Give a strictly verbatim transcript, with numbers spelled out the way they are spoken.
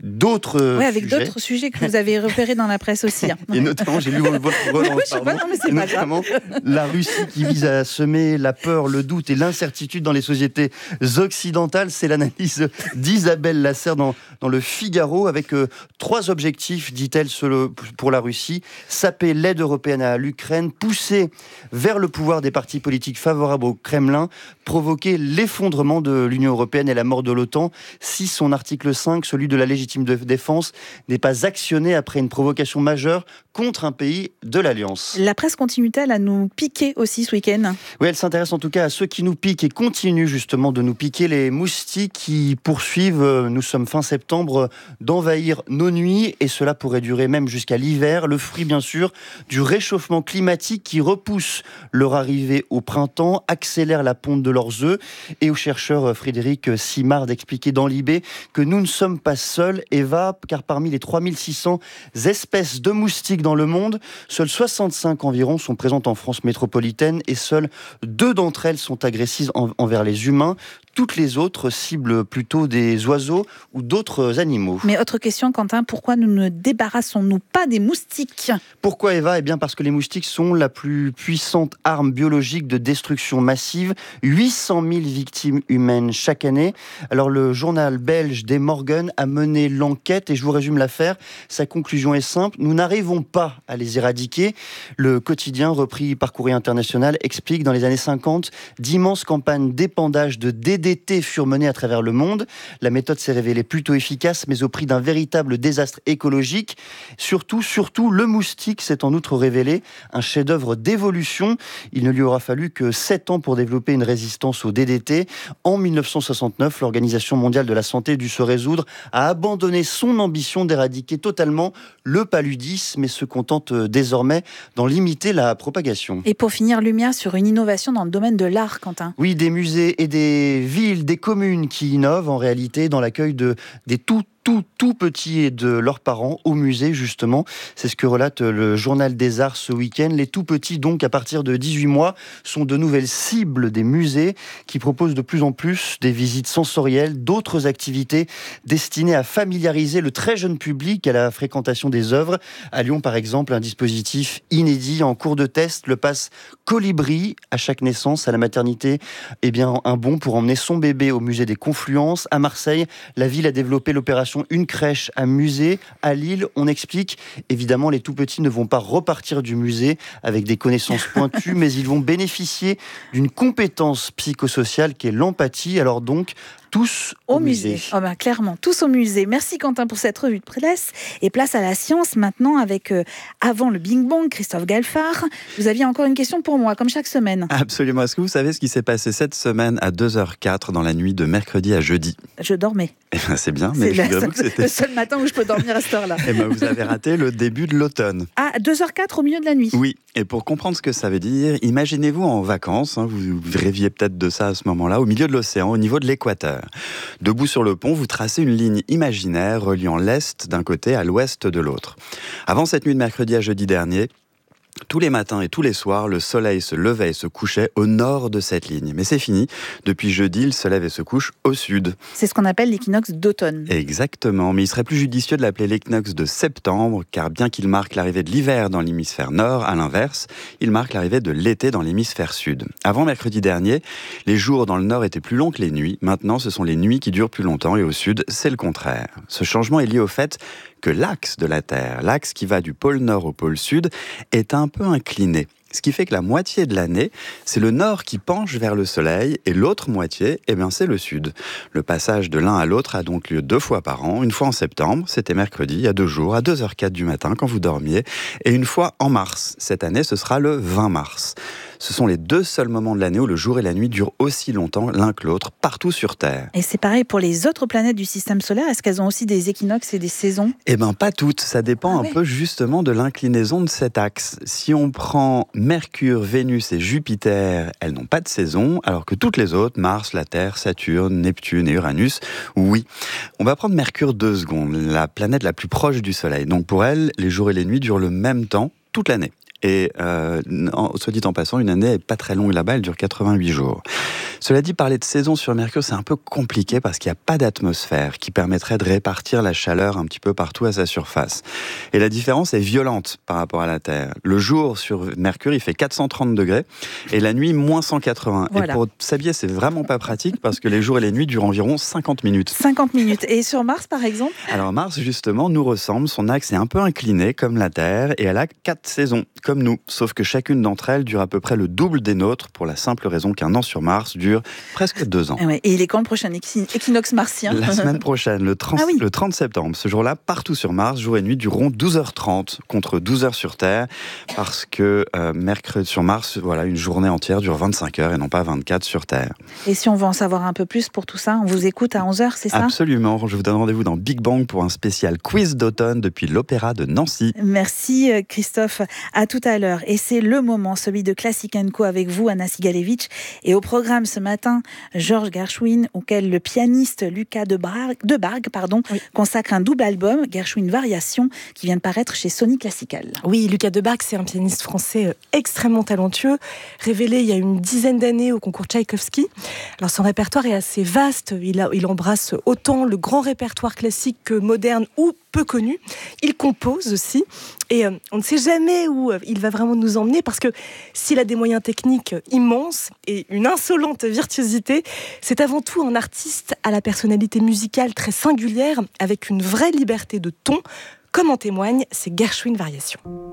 d'autres Oui, avec sujets. d'autres sujets que vous avez repérés dans la presse aussi. Hein. Et notamment, j'ai lu votre relance, Je sais pas, non, mais c'est et pas notamment la Russie qui vise à semer la peur, le doute et l'incertitude dans les sociétés occidentales. C'est l'analyse d'Isabelle Lasserre dans, dans le Figaro, avec euh, trois objectifs, dit-elle, pour la Russie. Saper l'aide européenne à l'Ukraine, pousser vers le pouvoir des partis politiques favorables au Kremlin, provoquer l'effondrement de l'Union européenne et la mort de l'OTAN si son article cinq, celui de la légitime de défense, n'est pas actionné après une provocation majeure contre un pays de l'Alliance. La presse continue-t-elle à nous piquer aussi ce week-end ? Oui, elle s'intéresse en tout cas à ceux qui nous piquent et continuent justement de nous piquer, les moustiques qui poursuivent, nous sommes fin septembre, d'envahir nos nuits, et cela pourrait durer même jusqu'à l'hiver. Le fruit bien sûr du réchauffement climatique qui repousse leur arrivée au printemps, accélère la ponte de leurs œufs, et au chercheur Frédéric Simard d'expliquer dans Libé que nous ne sommes pas seuls, Eva, car parmi les trois mille six cents espèces de moustiques dans le monde, seules soixante-cinq environ sont présentes en France métropolitaine, et seules deux d'entre elles sont agressives en, envers les humains. Toutes les autres ciblent plutôt des oiseaux ou d'autres animaux. Mais autre question, Quentin, pourquoi nous ne débarrassons-nous pas des moustiques ? Pourquoi, Eva ? Eh bien parce que les moustiques sont la plus puissante arme biologique de destruction massive. huit cent mille victimes humaines chaque année. Alors le journal belge des Morgen a mené l'enquête et je vous résume l'affaire. Sa conclusion est simple, nous n'arrivons pas à les éradiquer. Le quotidien, repris par Courrier International, explique dans les années cinquante, d'immenses campagnes d'épandage de D D T furent menées à travers le monde. La méthode s'est révélée plutôt efficace, mais au prix d'un véritable désastre écologique. Surtout, surtout, le moustique s'est en outre révélé un chef-d'œuvre d'évolution. Il ne lui aura fallu que sept ans pour développer une résistance au D D T. En dix-neuf cent soixante-neuf, l'Organisation mondiale de la santé dut se résoudre à abandonner son ambition d'éradiquer totalement le paludisme et se contente désormais d'en limiter la propagation. Et pour finir, lumière sur une innovation dans le domaine de l'art, Quentin. Oui, des musées et des villes, des communes qui innovent en réalité dans l'accueil de, des tout tout, tout petits et de leurs parents au musée, justement. C'est ce que relate le Journal des Arts ce week-end. Les tout petits, donc, à partir de dix-huit mois, sont de nouvelles cibles des musées qui proposent de plus en plus des visites sensorielles, d'autres activités destinées à familiariser le très jeune public à la fréquentation des œuvres. À Lyon, par exemple, un dispositif inédit en cours de test, le pass Colibri. À chaque naissance, à la maternité, eh bien, un bon pour emmener son bébé au musée des Confluences. À Marseille, la ville a développé l'opération Une crèche à musée. À Lille, on explique, évidemment, les tout-petits ne vont pas repartir du musée avec des connaissances pointues, mais ils vont bénéficier d'une compétence psychosociale qui est l'empathie. Alors donc, tous au, au musée. musée. Oh ben, clairement, tous au musée. Merci Quentin pour cette revue de presse. Et place à la science maintenant avec, euh, avant le Big Bang, Christophe Galfard. Vous aviez encore une question pour moi, comme chaque semaine. Absolument. Est-ce que vous savez ce qui s'est passé cette semaine à deux heures quatre dans la nuit de mercredi à jeudi ? Je dormais. Eh ben, c'est bien, mais c'est je vous avoue que c'était... le seul matin où je peux dormir à cette heure-là. Eh ben, vous avez raté le début de l'automne. Ah, deux heures quatre au milieu de la nuit. Oui, et pour comprendre ce que ça veut dire, imaginez-vous en vacances, hein, vous, vous rêviez peut-être de ça à ce moment-là, au milieu de l'océan, au niveau de l'équateur. Debout sur le pont, vous tracez une ligne imaginaire reliant l'Est d'un côté à l'Ouest de l'autre. Avant cette nuit de mercredi à jeudi dernier, tous les matins et tous les soirs, le soleil se levait et se couchait au nord de cette ligne. Mais c'est fini. Depuis jeudi, il se lève et se couche au sud. C'est ce qu'on appelle l'équinoxe d'automne. Exactement. Mais il serait plus judicieux de l'appeler l'équinoxe de septembre, car bien qu'il marque l'arrivée de l'hiver dans l'hémisphère nord, à l'inverse, il marque l'arrivée de l'été dans l'hémisphère sud. Avant mercredi dernier, les jours dans le nord étaient plus longs que les nuits. Maintenant, ce sont les nuits qui durent plus longtemps et au sud, c'est le contraire. Ce changement est lié au fait que l'axe de la Terre, l'axe qui va du pôle nord au pôle sud, est un peu incliné. Ce qui fait que la moitié de l'année, c'est le nord qui penche vers le soleil et l'autre moitié, eh bien, c'est le sud. Le passage de l'un à l'autre a donc lieu deux fois par an. Une fois en septembre, c'était mercredi, il y a deux jours, à deux heures quatre du matin quand vous dormiez. Et une fois en mars. Cette année, ce sera le vingt mars. Ce sont les deux seuls moments de l'année où le jour et la nuit durent aussi longtemps l'un que l'autre, partout sur Terre. Et c'est pareil pour les autres planètes du système solaire. Est-ce qu'elles ont aussi des équinoxes et des saisons ? Eh bien, pas toutes. Ça dépend ah, un ouais. peu justement de l'inclinaison de cet axe. Si on prend Mercure, Vénus et Jupiter, elles n'ont pas de saison, alors que toutes les autres, Mars, la Terre, Saturne, Neptune et Uranus, oui. On va prendre Mercure deux secondes, la planète la plus proche du Soleil. Donc pour elle, les jours et les nuits durent le même temps toute l'année. Et euh, en, soit dit en passant, une année n'est pas très longue là-bas, elle dure quatre-vingt-huit jours. Cela dit, parler de saison sur Mercure, c'est un peu compliqué parce qu'il n'y a pas d'atmosphère qui permettrait de répartir la chaleur un petit peu partout à sa surface. Et la différence est violente par rapport à la Terre. Le jour sur Mercure, il fait quatre cent trente degrés et la nuit, moins cent quatre-vingts. Voilà. Et pour s'habiller, c'est vraiment pas pratique parce que les jours et les nuits durent environ cinquante minutes. cinquante minutes. Et sur Mars, par exemple ? Alors Mars, justement, nous ressemble. Son axe est un peu incliné comme la Terre et elle a quatre saisons, comme nous. Sauf que chacune d'entre elles dure à peu près le double des nôtres pour la simple raison qu'un an sur Mars dure presque deux ans. Et, ouais. Et il est quand le prochain équinoxe martien ? La semaine prochaine, le trente, ah oui. le trente septembre. Ce jour-là, partout sur Mars, jour et nuit dureront douze heures trente contre douze heures sur Terre, parce que euh, mercredi sur Mars, voilà, une journée entière dure vingt-cinq heures et non pas vingt-quatre sur Terre. Et si on veut en savoir un peu plus pour tout ça, on vous écoute à onze heures, c'est ça ? Absolument. Je vous donne rendez-vous dans Big Bang pour un spécial quiz d'automne depuis l'Opéra de Nancy. Merci Christophe. À tout à l'heure. Et c'est le moment, celui de Classic and Co avec vous, Anna Sigalevitch. Et au programme ce matin, Georges Gershwin, auquel le pianiste Lucas Debargue, Debargue pardon, oui. consacre un double album, Gershwin Variation, qui vient de paraître chez Sony Classical. Oui, Lucas Debargue, c'est un pianiste français extrêmement talentueux, révélé il y a une dizaine d'années au concours Tchaïkovski. Alors son répertoire est assez vaste, il, a, il embrasse autant le grand répertoire classique que moderne ou peu connu. Il compose aussi, et euh, on ne sait jamais où euh, il va vraiment nous emmener, parce que s'il a des moyens techniques immenses et une insolente virtuosité, c'est avant tout un artiste à la personnalité musicale très singulière, avec une vraie liberté de ton, comme en témoigne ces Gershwin Variations.